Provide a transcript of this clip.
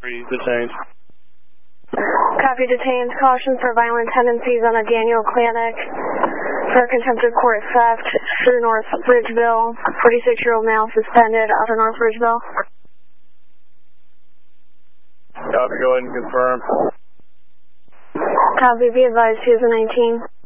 Detained. Copy, detained. Caution for violent tendencies on a Daniel Klanik for contempt of court theft through North Ridgeville. 46-year-old male suspended outer North Ridgeville. Copy, go ahead and confirm. Copy, be advised, 2019.